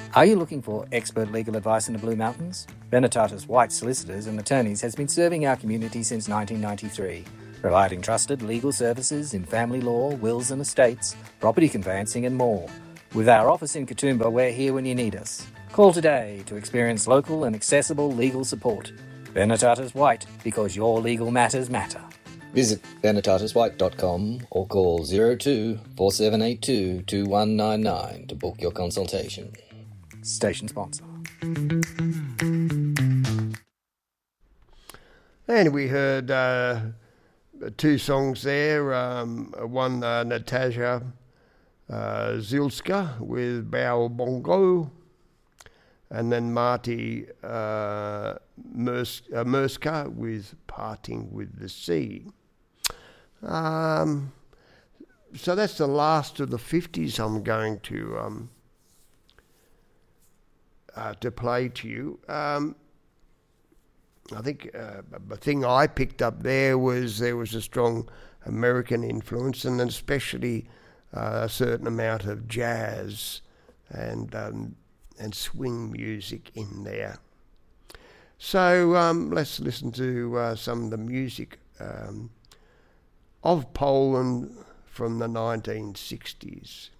Are you looking for expert legal advice in the Blue Mountains? Benetatis White Solicitors and Attorneys has been serving our community since 1993, providing trusted legal services in family law, wills and estates, property conveyancing and more. With our office in Katoomba, we're here when you need us. Call today to experience local and accessible legal support. Benetatis White, because your legal matters matter. Visit benetatiswhite.com or call 02 4782 2199 to book your consultation. Station sponsor. And we heard two songs there. One, Natasha Zilska with Bow Bongo, and then Marty Merska with Parting with the Sea. So that's the last of the 50s I'm going to play to you. I think the thing I picked up there was a strong American influence, and especially a certain amount of jazz and swing music in there. So let's listen to some of the music of Poland from the 1960s.